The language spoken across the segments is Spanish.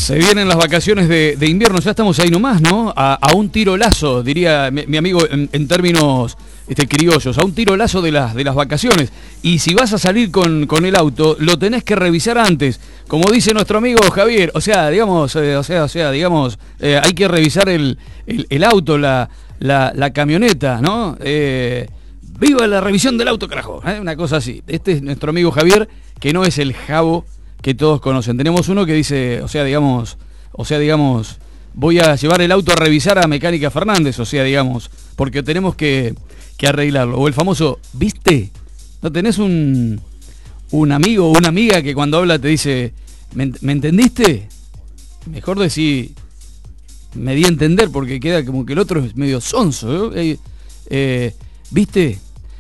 Se vienen las vacaciones de invierno, ya estamos ahí nomás, ¿no? A un tiro lazo, diría mi amigo en términos criollos, a un tiro lazo de las vacaciones. Y si vas a salir con el auto, lo tenés que revisar antes. Como dice nuestro amigo Javier, digamos, hay que revisar el auto, la camioneta, ¿no? ¡Viva la revisión del auto, carajo! Una cosa así. Este es nuestro amigo Javier, que no es el Javo que todos conocen. Tenemos uno que dice, digamos, voy a llevar el auto a revisar a Mecánica Fernández, porque tenemos que arreglarlo. O el famoso, ¿viste? ¿No tenés un amigo o una amiga que cuando habla te dice, ¿me entendiste? Mejor decir, me di a entender, porque queda como que el otro es medio sonso, ¿no? ¿Viste?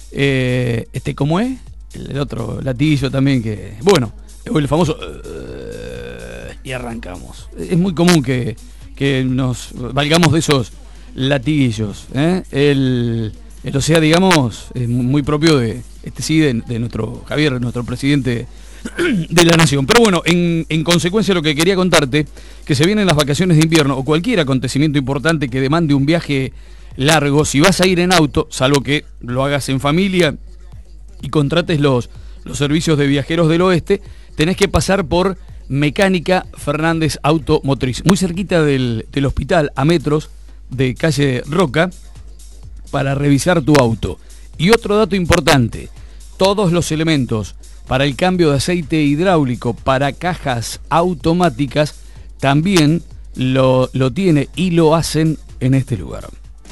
¿Cómo es? El otro latillo también que... Bueno, el famoso... y arrancamos. Es muy común que nos valgamos de esos latiguillos, ¿eh? Digamos, es muy propio de nuestro Javier, nuestro presidente de la nación. Pero bueno, en consecuencia, lo que quería contarte, que se vienen las vacaciones de invierno o cualquier acontecimiento importante que demande un viaje largo. Si vas a ir en auto, salvo que lo hagas en familia y contrates los servicios de Viajeros del Oeste, tenés que pasar por Mecánica Fernández Automotriz, muy cerquita del hospital, a metros de calle Roca, para revisar tu auto. Y otro dato importante, todos los elementos para el cambio de aceite hidráulico para cajas automáticas también lo tiene y lo hacen en este lugar.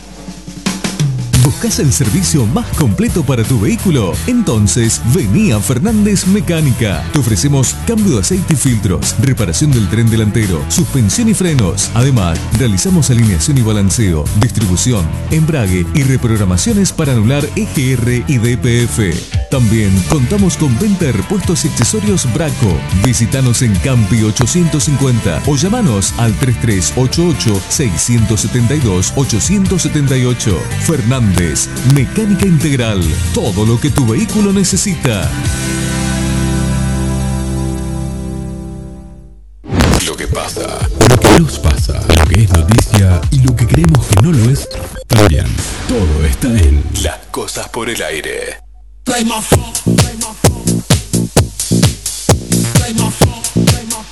¿Buscas el servicio más completo para tu vehículo? Entonces, vení a Fernández Mecánica. Te ofrecemos cambio de aceite y filtros, reparación del tren delantero, suspensión y frenos. Además, realizamos alineación y balanceo, distribución, embrague y reprogramaciones para anular EGR y DPF. También contamos con venta de repuestos y accesorios Braco. Visítanos en Campi 850 o llamanos al 3388-672-878. Fernández Mecánica Integral, todo lo que tu vehículo necesita. Lo que pasa, lo que nos pasa, lo que es noticia y lo que creemos que no lo es, también. Todo está en Las Cosas por el Aire. Play my phone, play my phone. Play my phone, play my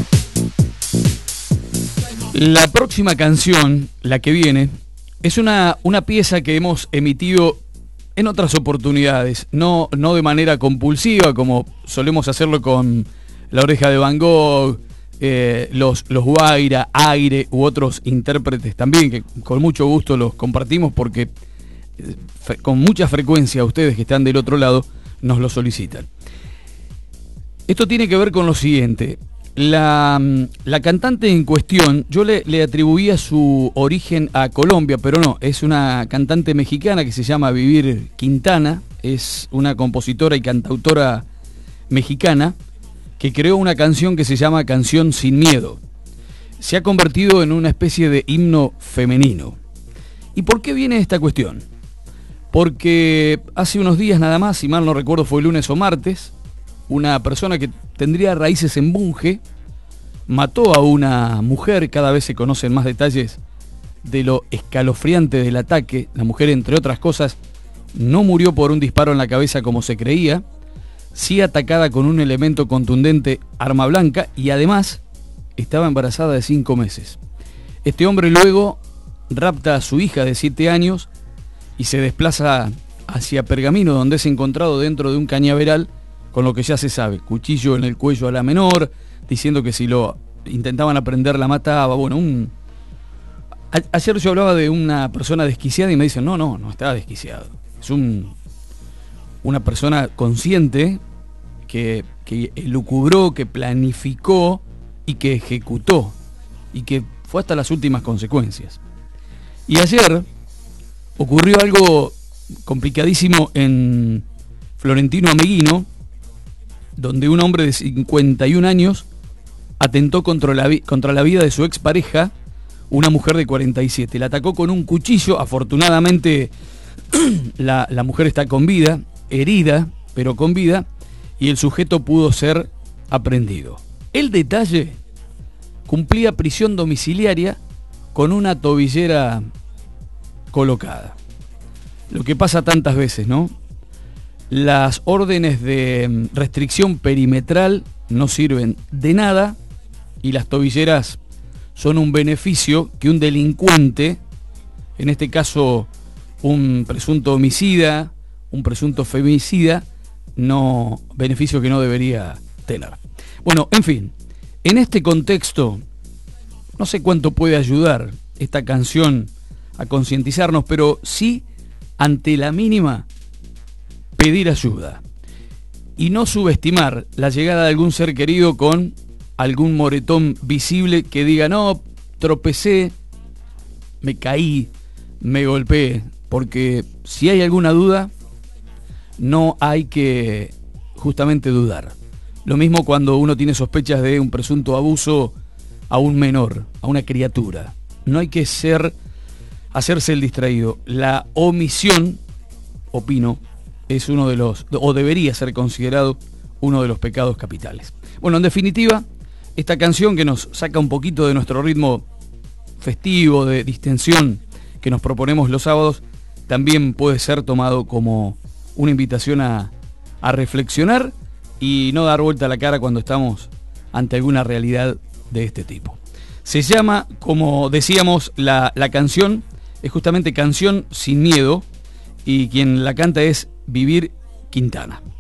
phone. La próxima canción, la que viene, es una pieza que hemos emitido en otras oportunidades, no de manera compulsiva, como solemos hacerlo con La Oreja de Van Gogh, los Guaira, Aire u otros intérpretes también, que con mucho gusto los compartimos porque con mucha frecuencia ustedes que están del otro lado nos lo solicitan. Esto tiene que ver con lo siguiente. La cantante en cuestión, yo le atribuía su origen a Colombia, pero no, es una cantante mexicana que se llama Vivir Quintana, es una compositora y cantautora mexicana que creó una canción que se llama Canción Sin Miedo. Se ha convertido en una especie de himno femenino. ¿Y por qué viene esta cuestión? Porque hace unos días nada más, si mal no recuerdo fue lunes o martes, una persona que tendría raíces en Bunge mató a una mujer. Cada vez se conocen más detalles de lo escalofriante del ataque. La mujer, entre otras cosas, no murió por un disparo en la cabeza como se creía, sí atacada con un elemento contundente, arma blanca, y además estaba embarazada de 5 meses. Este hombre luego rapta a su hija de 7 años y se desplaza hacia Pergamino, donde es encontrado dentro de un cañaveral con lo que ya se sabe, cuchillo en el cuello a la menor, diciendo que si lo intentaban aprender la mataba. Bueno, ayer yo hablaba de una persona desquiciada y me dicen, no está desquiciado. Es una persona consciente que elucubró, que planificó y que ejecutó y que fue hasta las últimas consecuencias. Y ayer ocurrió algo complicadísimo en Florentino Ameguino, donde un hombre de 51 años atentó contra la vida de su expareja, una mujer de 47. La atacó con un cuchillo. Afortunadamente la mujer está con vida, herida, pero con vida, y el sujeto pudo ser aprehendido. El detalle, cumplía prisión domiciliaria con una tobillera colocada. Lo que pasa tantas veces, ¿no? Las órdenes de restricción perimetral no sirven de nada y las tobilleras son un beneficio que un delincuente, en este caso un presunto homicida, un presunto femicida, beneficio que no debería tener. Bueno, en fin, en este contexto, no sé cuánto puede ayudar esta canción a concientizarnos, pero sí, ante la mínima, pedir ayuda. Y no subestimar la llegada de algún ser querido con algún moretón visible que diga, no, tropecé, me caí, me golpeé. Porque si hay alguna duda, no hay que justamente dudar. Lo mismo cuando uno tiene sospechas de un presunto abuso a un menor, a una criatura. No hay que hacerse el distraído. La omisión, opino, es uno de los, o debería ser considerado uno de los pecados capitales. Bueno, en definitiva, esta canción que nos saca un poquito de nuestro ritmo festivo, de distensión que nos proponemos los sábados, también puede ser tomado como una invitación a reflexionar y no dar vuelta a la cara cuando estamos ante alguna realidad de este tipo. Se llama, como decíamos, la canción, es justamente Canción sin Miedo, y quien la canta es Vivir Quintana.